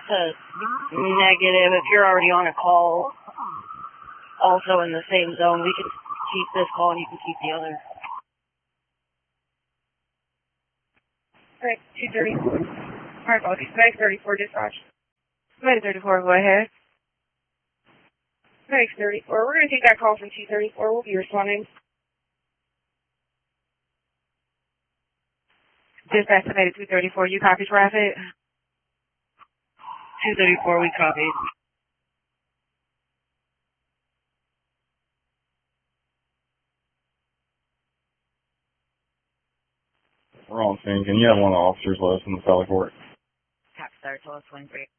Negative. If you're already on a call, also in the same zone, we can keep this call and you can keep the other. Alright, 234. Alright, Baltic. Medic 34, dispatch. Medic 34, go ahead. Medic 34, we're going to take that call from 234. We'll be responding. Dispatch to Medic 234, you copy traffic? 234, we copy. We're on scene. Can you have one of the officers let us in the Sally Court? Tap star, tell us 23.